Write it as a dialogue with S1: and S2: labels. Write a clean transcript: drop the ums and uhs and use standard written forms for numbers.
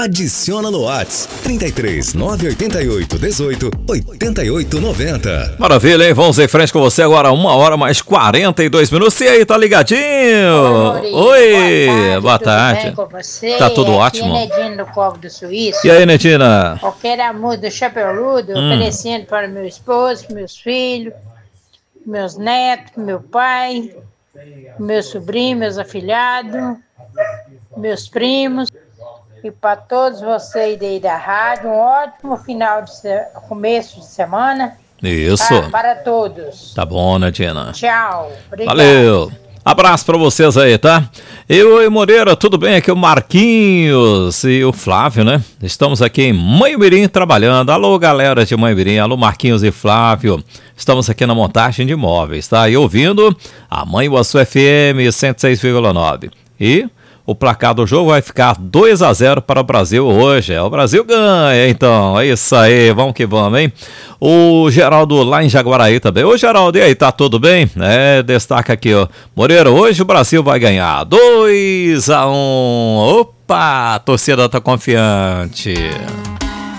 S1: Adiciona no WhatsApp 33 988 18 88 90.
S2: Maravilha, hein? Vamos em frente com você agora, 1h mais 42 minutos. E aí, tá ligadinho? Oi, boa tarde.
S3: Tudo bem com você?
S2: Tá tudo ótimo.
S3: Aqui é Nedinho do Povo do Suíço.
S2: E aí, Netina?
S3: Qualquer amor do Chapeuludo, oferecendo para meu esposo, meus filhos, meus netos, meu pai, meu sobrinho, meus afilhados, meus primos. E para todos vocês aí da rádio, um ótimo começo de semana.
S2: Isso.
S3: Para todos.
S2: Tá bom, Netina.
S3: Tchau. Obrigado.
S2: Valeu. Abraço pra vocês aí, tá? Oi, Moreira, tudo bem? Aqui é o Marquinhos e o Flávio, né? Estamos aqui em Manhumirim trabalhando. Alô, galera de Manhumirim. Alô, Marquinhos e Flávio. Estamos aqui na montagem de imóveis, tá? E ouvindo a Manhuaçu FM 106,9. E o placar do jogo vai ficar 2-0 para o Brasil hoje. O Brasil ganha, então. É isso aí, vamos que vamos, hein? O Geraldo lá em Jaguaraí também. Ô, Geraldo, e aí, tá tudo bem? Destaca aqui, ó. Moreira, hoje o Brasil vai ganhar 2-1. Opa, a torcida tá confiante.